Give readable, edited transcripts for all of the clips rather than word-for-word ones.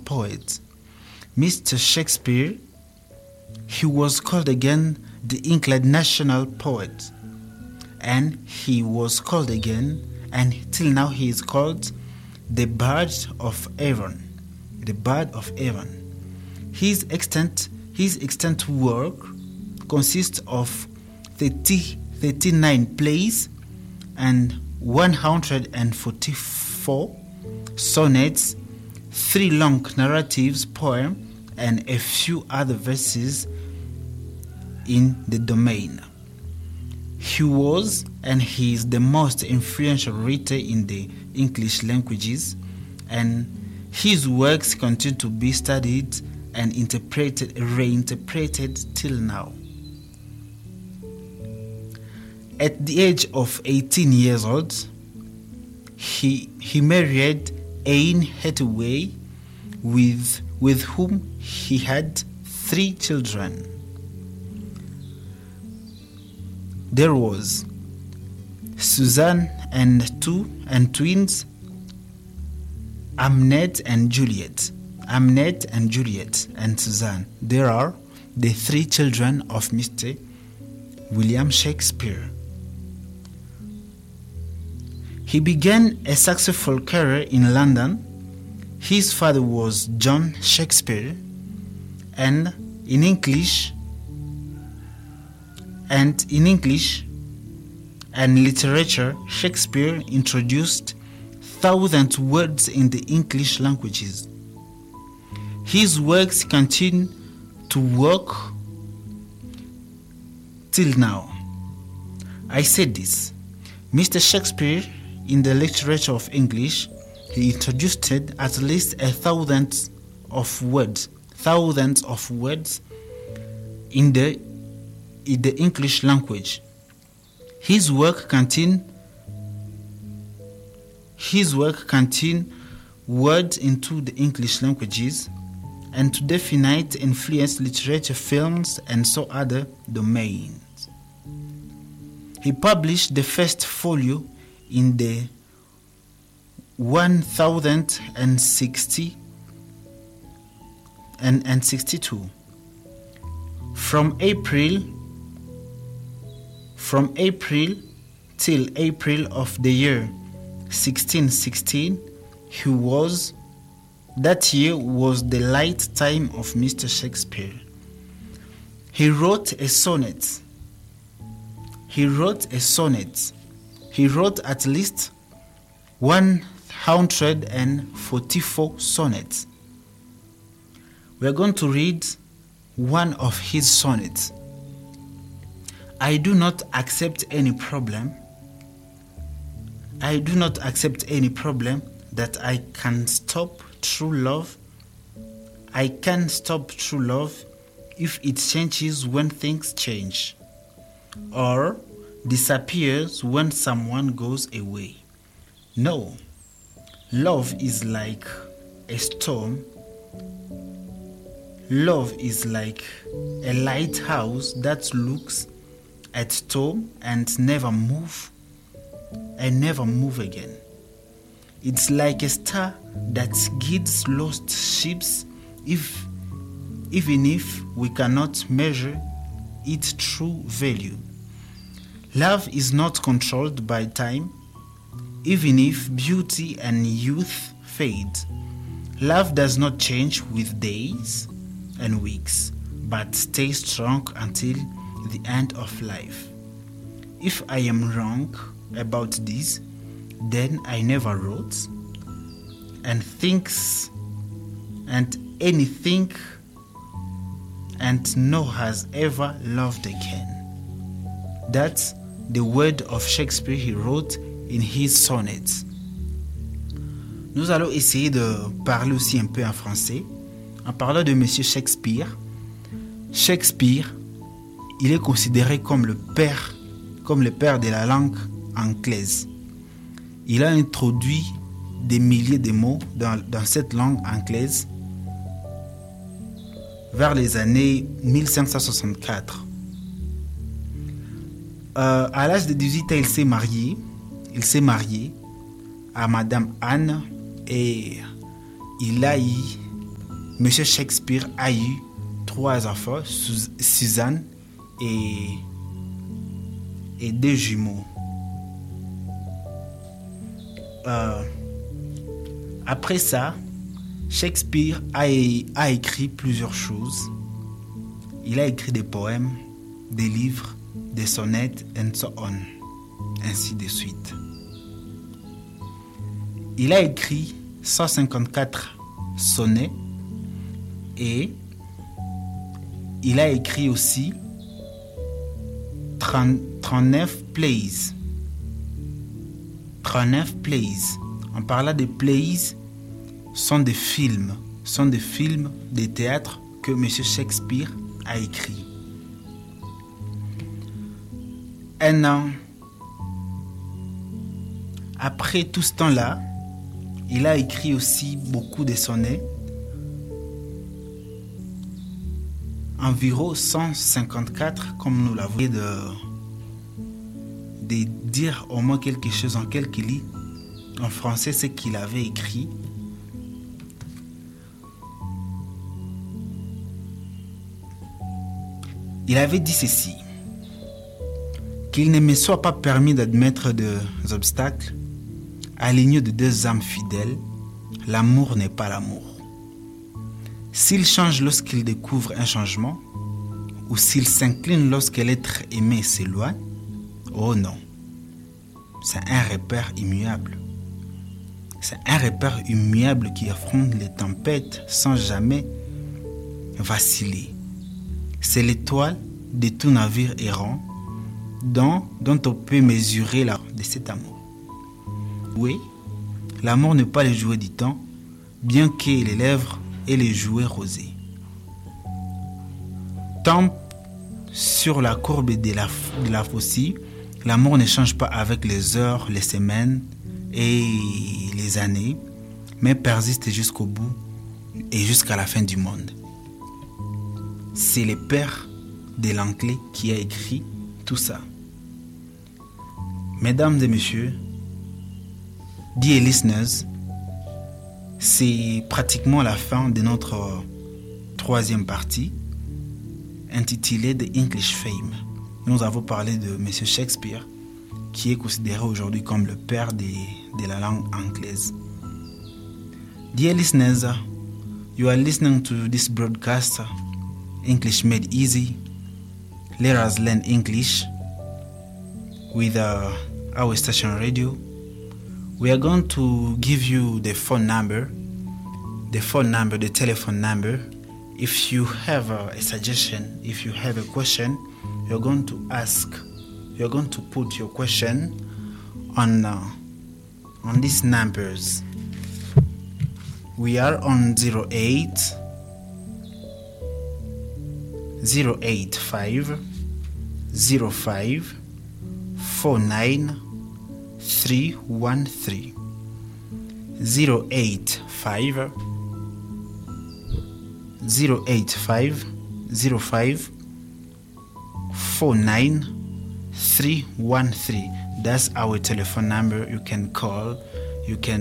poet. Mr. Shakespeare, he was called again the England national poet. And he was called again, and till now he is called the Bard of Avon. The Bard of Avon. His extant work consists of 39 plays and 144 sonnets, 3 long narratives, poems, and a few other verses in the domain. He was and he is the most influential writer in the English languages, and his works continue to be studied and reinterpreted till now. At the age of 18 years old, he married Anne Hathaway, with whom he had 3 children. There was Susan and twins, Amnet and Juliet, and Susan. There are the 3 children of Mr. William Shakespeare. He began a successful career in London. His father was John Shakespeare, and in English and literature, Shakespeare introduced thousands of words in the English languages. His works continue to work till now. I said this. Mr. Shakespeare, in the literature of English, he introduced at least thousands of words in the English language. His work contain words into the English languages and to definite influence literature, films, and so other domains. He published the first folio in the 1062. From April till April of the year 1616, that year was the light time of Mr. Shakespeare. He wrote a sonnet. He wrote at least 144 sonnets. We are going to read one of his sonnets. I do not accept any problem that I can stop true love. I can stop true love if it changes when things change, or disappears when someone goes away. No, love is like a storm. Love is like a lighthouse that looks at storm and never move again. It's like a star that guides lost ships, even if we cannot measure its true value. Love is not controlled by time, even if beauty and youth fade. Love does not change with days and weeks, but stays strong until the end of life. If I am wrong about this, then I never wrote, and thinks and anything, and no has ever loved again. That's the word of Shakespeare he wrote in his sonnets. Nous allons essayer de parler aussi un peu en français en parlant de Monsieur Shakespeare. Shakespeare, il est considéré comme le père de la langue anglaise. Il a introduit des milliers de mots dans cette langue anglaise vers les années 1564. À l'âge de 18 ans, il s'est marié à Madame Anne et il a eu Monsieur Shakespeare a eu 3 enfants, Suzanne et 2 jumeaux. Après ça, Shakespeare a écrit plusieurs choses. Il a écrit des poèmes, des livres, des sonnettes, and so on, ainsi de suite. Il a écrit 154 sonnets et il a écrit aussi 39 plays. 39 plays. En parlant de plays, sont des films de théâtre que M. Shakespeare a écrit. Un an après tout ce temps-là, il a écrit aussi beaucoup de sonnets, environ 154, comme nous l'avons dit, de dire au moins quelque chose en quelques lignes en français, ce qu'il avait écrit. Il avait dit ceci: qu'il ne me soit pas permis d'admettre des obstacles à l'union de 2 âmes fidèles. L'amour n'est pas l'amour. S'il change lorsqu'il découvre un changement, ou s'il s'incline lorsque l'être aimé s'éloigne, oh non, c'est un repère immuable. C'est un repère immuable qui affronte les tempêtes sans jamais vaciller. C'est l'étoile de tout navire errant dont on peut mesurer la de cet amour. Oui, l'amour n'est pas le jouet du temps, bien que les lèvres aient les jouets rosés. Tant sur la courbe de la faucille, l'amour ne change pas avec les heures, les semaines et les années, mais persiste jusqu'au bout et jusqu'à la fin du monde. C'est le père de l'anglais qui a écrit tout ça. Mesdames et messieurs, dear listeners, c'est pratiquement la fin de notre 3e partie intitulée The English Fame. Nous avons parlé de M. Shakespeare, qui est considéré aujourd'hui comme le père de la langue anglaise. Dear listeners, you are listening to this broadcast, English Made Easy. Let us learn English with our station radio. We are going to give you the phone number, the telephone number. If you have a suggestion, if you have a question, you're going to put your question on these numbers. We are on 085 05 49 313. 085 05 49 313. That's our telephone number. You can call, you can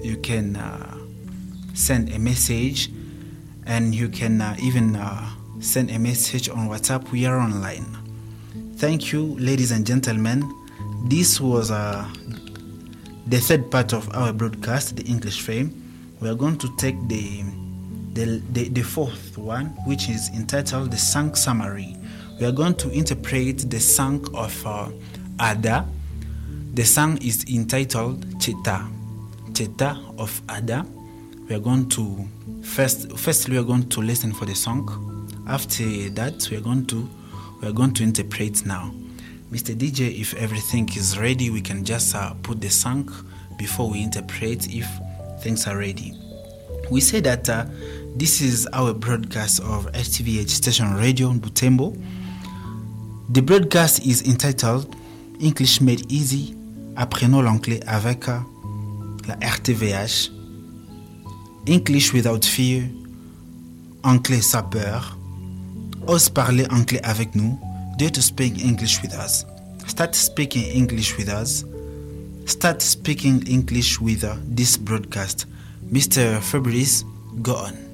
send a message, and you can even send a message on WhatsApp. We are online. Thank you, ladies and gentlemen. This was the 3rd part of our broadcast, The English Fame. We are going to take the 4th one, which is entitled The Song Summary. We are going to interpret the song of Ada. The song is entitled Cheta of Ada. We are going to firstly we are going to listen for the song. After that, we are going to interpret now. Mr. DJ, if everything is ready, we can just put the song before we interpret if things are ready. We say that this is our broadcast of HTVH Station Radio Butembo. The broadcast is entitled English Made Easy. Apprenons l'anglais avec la RTVH. English without fear. Anglais sans peur. Ose parler anglais avec nous. Dare to speak English with us. Start speaking English with us. Start speaking English with this broadcast. Mr. Fabrice, go on.